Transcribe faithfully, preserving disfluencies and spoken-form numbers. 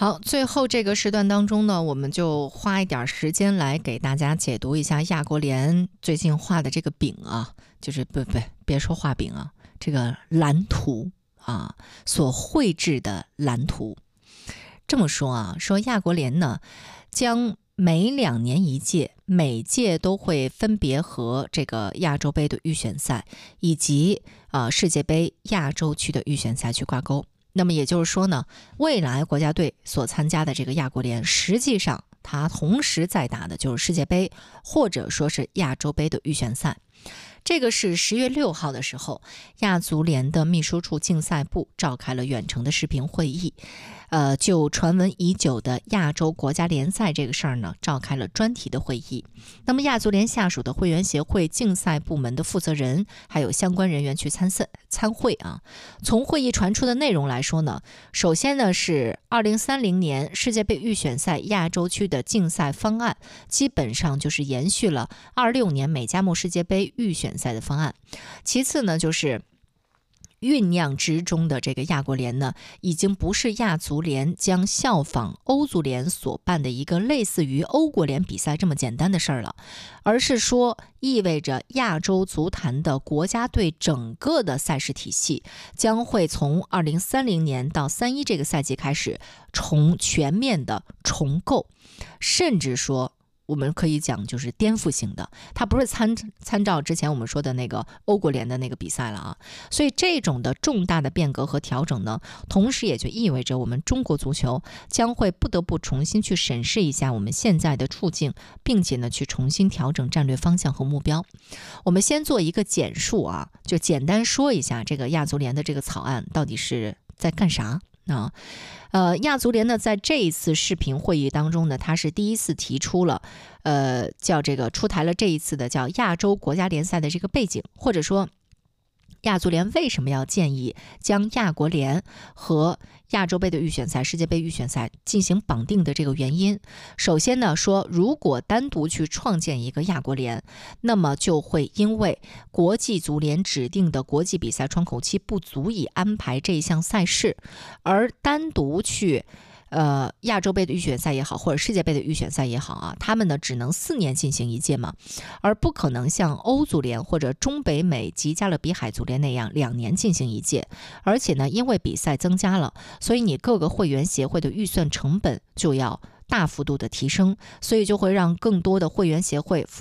好，最后这个时段当中呢，我们就花一点时间来给大家解读一下亚国联最近画的这个饼啊，就是不不别说画饼啊，这个蓝图啊，所绘制的蓝图。这么说啊，说亚国联呢将每两年一届，每届都会分别和这个亚洲杯的预选赛以及啊、呃、世界杯亚洲区的预选赛去挂钩。那么也就是说呢，未来国家队所参加的这个亚国联，实际上它同时在打的就是世界杯或者说是亚洲杯的预选赛。这个是十月六号的时候，亚足联的秘书处竞赛部召开了远程的视频会议，呃，就传闻已久的亚洲国家联赛这个事儿呢，召开了专题的会议。那么亚足联下属的会员协会竞赛部门的负责人还有相关人员去参赛参会啊。从会议传出的内容来说呢，首先呢是二零三零年世界杯预选赛亚洲区的竞赛方案，基本上就是延续了二六年美加墨世界杯预选赛的方案。其次呢，就是酝酿之中的这个亚国联呢，已经不是亚足联将效仿欧足联所办的一个类似于欧国联比赛这么简单的事儿了，而是说意味着亚洲足坛的国家队整个的赛事体系将会从二零三零年到三一这个赛季开始重全面的重构，甚至说我们可以讲就是颠覆性的，它不是参参照之前我们说的那个欧国联的那个比赛了啊。所以这种的重大的变革和调整呢，同时也就意味着我们中国足球将会不得不重新去审视一下我们现在的处境，并且呢去重新调整战略方向和目标。我们先做一个简述啊，就简单说一下这个亚足联的这个草案到底是在干啥啊。呃，亚足联呢，在这一次视频会议当中呢，它是第一次提出了，呃，叫这个出台了这一次的叫亚洲国家联赛的这个背景，或者说亚足联为什么要建议将亚国联和亚洲杯的预选赛、世界杯预选赛进行绑定的这个原因。首先呢，说如果单独去创建一个亚国联，那么就会因为国际足联指定的国际比赛窗口期不足以安排这一项赛事，而单独去呃，亚洲杯的预选赛也好，或者世界杯的预选赛也好啊，他们呢只能四年进行一届嘛，而不可能像欧足联或者中北美及加勒比海足联那样两年进行一届。而且呢，因为比赛增加了，所以你各个会员协会的预算成本就要大幅度的提升，所以就会让更多的会员协会